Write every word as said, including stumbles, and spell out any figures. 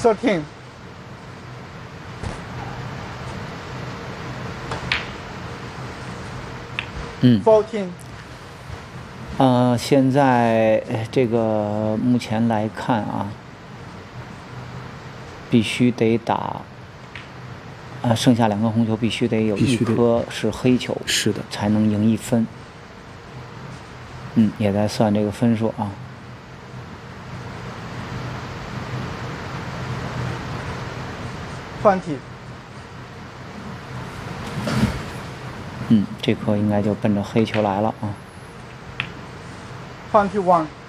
thirteen, 嗯， fourteen, 呃，现在呃这个目前来看啊，必须得打，呃，剩下两个红球必须得有一必须得颗是黑球， 是的， 才能赢一分。嗯，也在算这个分数啊。 twenty, 嗯，这颗应该就奔着黑球来了啊。 twenty-one,